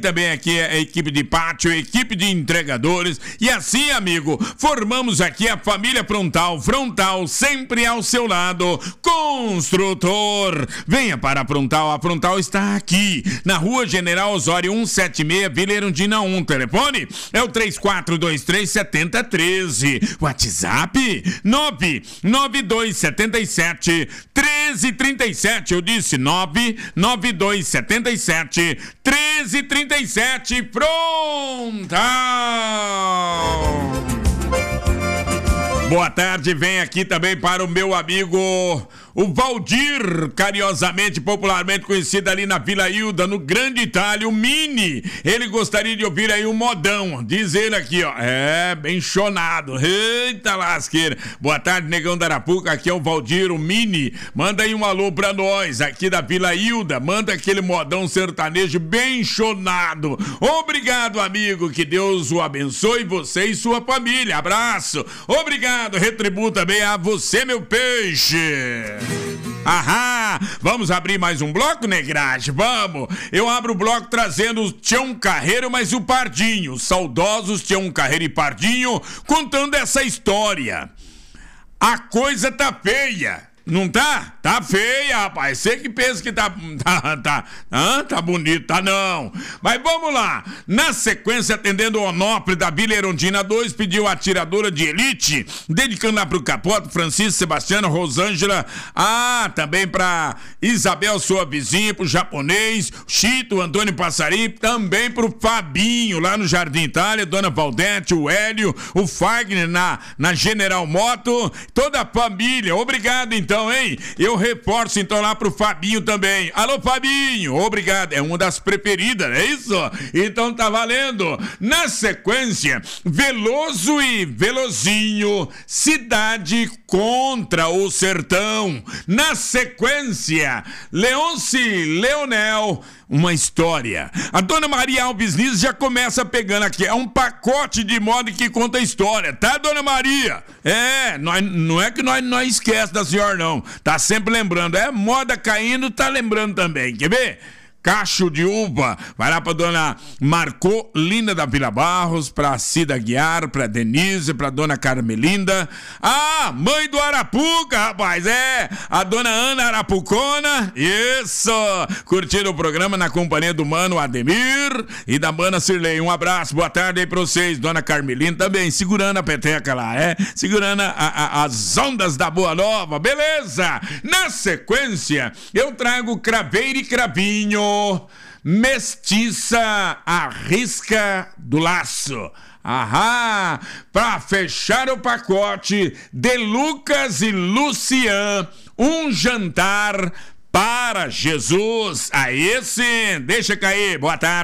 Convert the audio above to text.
também aqui a equipe de pátio, a equipe de entregadores. E assim, amigo, formamos aqui a família Frontal. Frontal sempre ao seu lado. Construtor. Venha para a Frontal. A Frontal está aqui, na Rua General Osório 176, Vila Erundina 1. Telefone é o 3423-7013. WhatsApp 99277-1337. Eu disse 99277-1337. Frontal. Boa tarde, vem aqui também para o meu amigo, o Valdir, carinhosamente, popularmente conhecido ali na Vila Hilda, no Grande Itália, o Mini. Ele gostaria de ouvir aí o modão, diz ele aqui, ó, bem chonado, eita lasqueira. Boa tarde, negão da Arapuca, aqui é o Valdir, o Mini. Manda aí um alô pra nós, aqui da Vila Hilda, manda aquele modão sertanejo bem chonado. Obrigado, amigo, que Deus o abençoe, você e sua família. Abraço, obrigado. Retribuo também a você, meu peixe. Ahá, vamos abrir mais um bloco, negragem, vamos. Eu abro o bloco trazendo o Tião Carreiro, mas o Pardinho, saudosos Tião Carreiro e Pardinho, contando essa história. A coisa tá feia. Não tá? Tá feia, rapaz. Você que pensa que tá bonito, tá não. Mas vamos lá. Na sequência, atendendo o Onofre da Vila Erundina 2, pediu a atiradora de elite, dedicando lá pro Capoto, Francisco, Sebastiano, Rosângela, também pra Isabel, sua vizinha, pro japonês, Chito, Antônio Passarinho, também pro Fabinho, lá no Jardim Itália, Dona Valdete, o Hélio, o Fagner na General Moto, toda a família. Obrigado, então. Hein? Eu reforço então lá pro Fabinho também. Alô, Fabinho, obrigado. É uma das preferidas, é isso? Então tá valendo. Na sequência, Veloso e Velozinho, Cidade contra o Sertão. Na sequência, Leonce Leonel, uma história. A Dona Maria Alves Nis já começa pegando aqui. É um pacote de moda que conta a história, tá, Dona Maria? Não é que nós esquece da senhora, não. Tá sempre lembrando. É moda caindo, tá lembrando também. Quer ver? Cacho de uva, vai lá pra Dona Marcô Linda da Vila Barros, pra Cida Guiar, pra Denise, pra Dona Carmelinda. Mãe do Arapuca, rapaz, a Dona Ana Arapucona, isso, curtindo o programa na companhia do Mano Ademir e da Mana Cirlei. Um abraço, boa tarde aí pra vocês, Dona Carmelinda também, segurando a peteca lá, segurando as ondas da Boa Nova, beleza? Na sequência, eu trago Craveiro e Cravinho, Mestiça, a risca do laço. Pra fechar o pacote de Lucas e Lucian, um jantar para Jesus. Aí sim, deixa cair, boa tarde.